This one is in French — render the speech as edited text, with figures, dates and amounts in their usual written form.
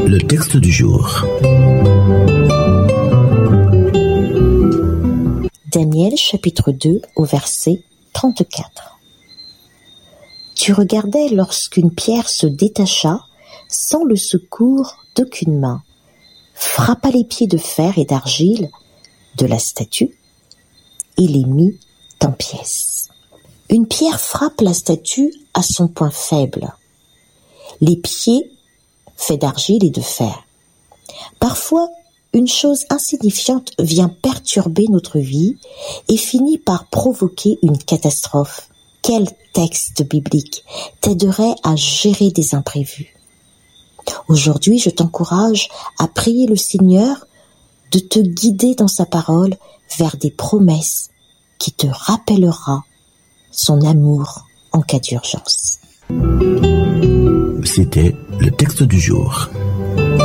Le texte du jour. Daniel chapitre 2 au verset 34. Tu regardais lorsqu'une pierre se détacha sans le secours d'aucune main, frappa les pieds de fer et d'argile de la statue et les mit en pièces. Une pierre frappe la statue à son point faible. Les pieds faits d'argile et de fer. Parfois, une chose insignifiante vient perturber notre vie et finit par provoquer une catastrophe. Quel texte biblique t'aiderait à gérer des imprévus? Aujourd'hui, je t'encourage à prier le Seigneur de te guider dans sa parole vers des promesses qui te rappellera son amour en cas d'urgence. C'était le texte du jour.